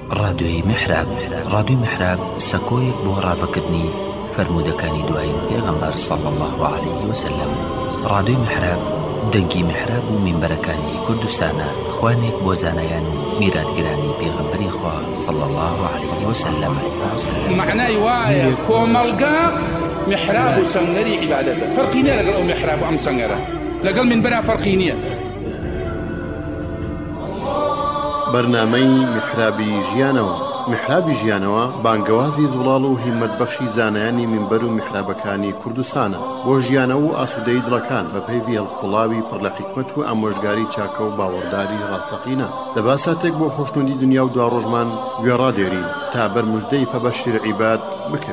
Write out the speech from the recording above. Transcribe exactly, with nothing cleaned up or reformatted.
رادیۆی میحراب. رادیۆی میحراب سەکۆیەک بۆ ڕاوەکردنی فرمودەکانی دوایین پێغەمبەر صلی الله عليه وسلم. رادیۆی میحراب دەنگی میحراب و مینبەرەکانی کوردستانە، خوانێک بۆ زانایان و میراتگرانی پێغەمبەری خوا صلی الله عليه وسلم. معنای وایە کۆمەڵگا میحراب و سەنگەری عیبادەتە، فەرقی نییە لەگەڵ ئەو میحراب و ئەم سەنگەرە، لەگەڵ مینبەرە فەرقی نییە. بەرنامەی میحرابی ژیانەوە. میحرابی ژیانەوە بانگەوازی زوڵاڵ و هیممەتبەخشی زانایانی مینبەر و میحرابەکانی کوردستانە بۆ ژیانەوە و ئاسوودەی دڵەکان بە پەیوی هەڵقوڵاوی پڕ لە حیکمەت و ئامۆژگاری چاکە و باوەڕداری ڕاستەقینە. لە باساتێک بۆ خۆشنودی دنیا و دوا ڕۆژمان گوێڕادێرین تا بەرموژدەی فەبەشیر عیباد بکەوێت.